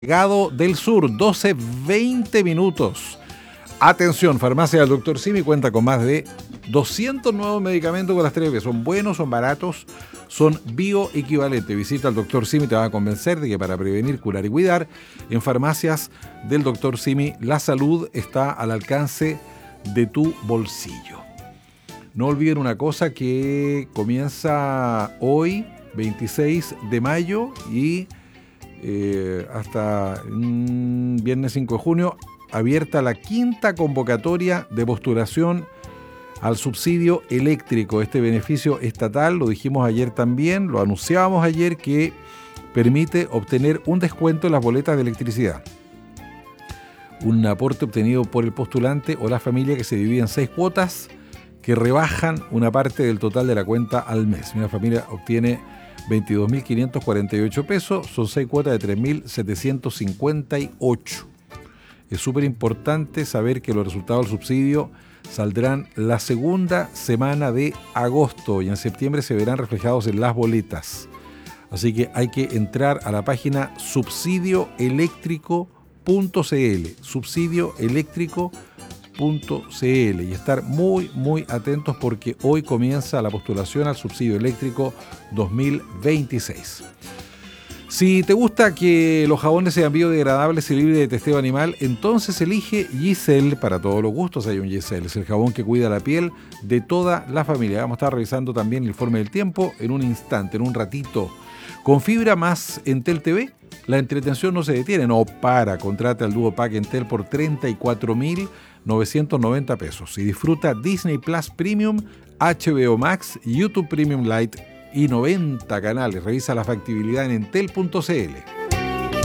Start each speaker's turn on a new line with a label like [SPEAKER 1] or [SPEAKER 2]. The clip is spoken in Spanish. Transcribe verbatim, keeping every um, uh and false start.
[SPEAKER 1] Gado del Sur, doce veinte minutos. Atención, Farmacia del Doctor Simi cuenta con más de doscientos nuevos medicamentos con las tres B. Son buenos, son baratos, son bioequivalentes. Visita al Doctor Simi, te va a convencer de que para prevenir, curar y cuidar, en Farmacias del Doctor Simi, la salud está al alcance de tu bolsillo. No olviden una cosa que comienza hoy, veintiséis de mayo, y Eh, hasta mm, viernes cinco de junio, abierta la quinta convocatoria de postulación al subsidio eléctrico. Este beneficio estatal, lo dijimos ayer también, lo anunciábamos ayer, que permite obtener un descuento en las boletas de electricidad. Un aporte obtenido por el postulante o la familia que se divide en seis cuotas que rebajan una parte del total de la cuenta al mes. Una familia obtiene veintidós mil quinientos cuarenta y ocho pesos, son seis cuotas de tres mil setecientos cincuenta y ocho. Es súper importante saber que los resultados del subsidio saldrán la segunda semana de agosto y en septiembre se verán reflejados en las boletas. Así que hay que entrar a la página subsidio eléctrico punto c l, subsidio eléctrico punto c l, y estar muy muy atentos porque hoy comienza la postulación al subsidio eléctrico dos mil veintiséis. Si te gusta que los jabones sean biodegradables y libres de testeo animal, entonces elige Giselle. Para todos los gustos hay un Giselle, es el jabón que cuida la piel de toda la familia. Vamos a estar revisando también el informe del tiempo en un instante, en un ratito. Con fibra más Entel T V, la entretención no se detiene, no para. Contrata el Duo Pack Entel por treinta y cuatro mil novecientos noventa pesos y disfruta Disney Plus Premium, H B O Max, YouTube Premium Lite y noventa canales. Revisa la factibilidad en entel punto c l.